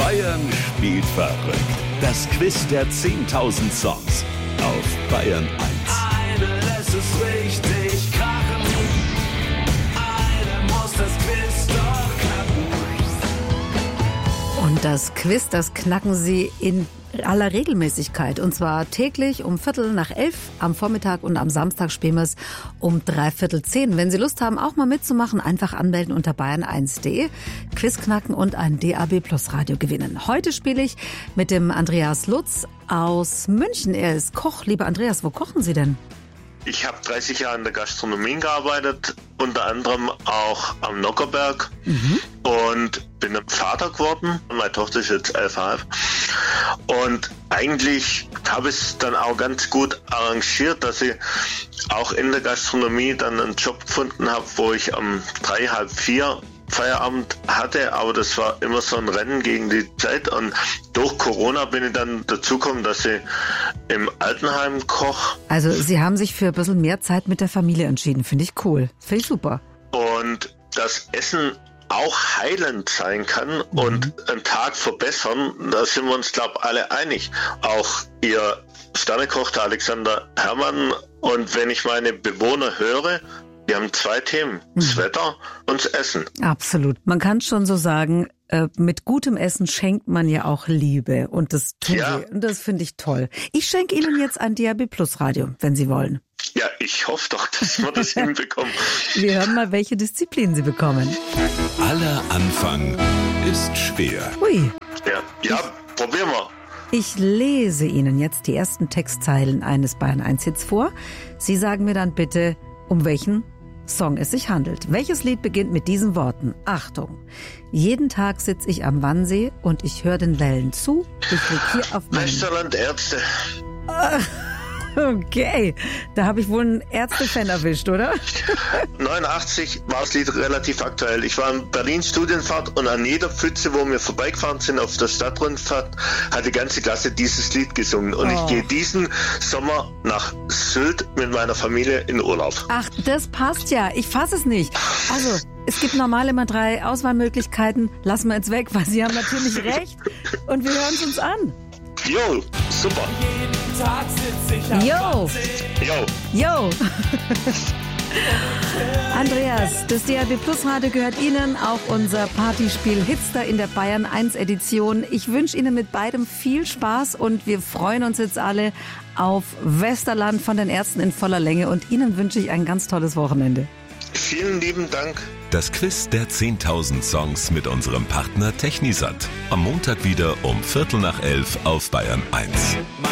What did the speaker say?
Bayern spielt verrückt. Das Quiz der 10.000 Songs auf Bayern 1. Eine lässt es richtig krachen. Eine muss das Quiz doch knacken. Und das Quiz, das knacken Sie in aller Regelmäßigkeit. Und zwar täglich um 11:15 am Vormittag und am Samstag spielen wir es um 9:45. Wenn Sie Lust haben, auch mal mitzumachen, einfach anmelden unter bayern1.de. Quiz knacken und ein DAB Plus Radio gewinnen. Heute spiele ich mit dem Andreas Lutz aus München. Er ist Koch. Lieber Andreas, wo kochen Sie denn? Ich habe 30 Jahre in der Gastronomie gearbeitet, unter anderem auch am Nockerberg und bin ein Vater geworden. Meine Tochter ist jetzt 11,5 und eigentlich habe ich es dann auch ganz gut arrangiert, dass ich auch in der Gastronomie dann einen Job gefunden habe, wo ich um 3, halb 4 Feierabend hatte, aber das war immer so ein Rennen gegen die Zeit und durch Corona bin ich dann dazu gekommen, dass ich im Altenheim koche. Also Sie haben sich für ein bisschen mehr Zeit mit der Familie entschieden, finde ich cool, finde ich super. Und das Essen auch heilend sein kann und einen Tag verbessern, da sind wir uns, glaube ich, alle einig. Auch Ihr Sternekoch, der Alexander Herrmann, und wenn ich meine Bewohner höre, wir haben 2 Themen, das Wetter und das Essen. Absolut. Man kann schon so sagen, mit gutem Essen schenkt man ja auch Liebe. Und das tun Sie. Und das finde ich toll. Ich schenke Ihnen jetzt ein DAB Plus Radio, wenn Sie wollen. Ja, ich hoffe doch, dass wir das hinbekommen. Wir hören mal, welche Disziplin Sie bekommen. Aller Anfang ist schwer. Ui. Ja, probieren wir. Ich lese Ihnen jetzt die ersten Textzeilen eines Bayern 1 Hits vor. Sie sagen mir dann bitte, um welchen Song es sich handelt. Welches Lied beginnt mit diesen Worten? Achtung! Jeden Tag sitze ich am Wannsee und ich höre den Wellen zu. Ich lieg hier auf meinem... Westerland Ärzte. Okay, da habe ich wohl einen Ärzte-Fan erwischt, oder? 89 war das Lied relativ aktuell. Ich war in Berlin Studienfahrt und an jeder Pfütze, wo wir vorbeigefahren sind auf der Stadtrundfahrt, hat die ganze Klasse dieses Lied gesungen. Und ich gehe diesen Sommer nach Sylt mit meiner Familie in Urlaub. Ach, das passt ja. Ich fasse es nicht. Also, es gibt normal immer 3 Auswahlmöglichkeiten. Lassen wir jetzt weg, weil Sie haben natürlich recht. Und wir hören es uns an. Jo, super. Jeden Tag sitze ich am Jo. Wannsee. Jo. Yo! Andreas, das DAB Plus Radio gehört Ihnen, auch unser Partyspiel Hitster in der Bayern 1 Edition. Ich wünsche Ihnen mit beidem viel Spaß und wir freuen uns jetzt alle auf Westerland von den Ärzten in voller Länge und Ihnen wünsche ich ein ganz tolles Wochenende. Vielen lieben Dank. Das Quiz der 10.000 Songs mit unserem Partner Technisat. Am Montag wieder um 11:15 auf Bayern 1.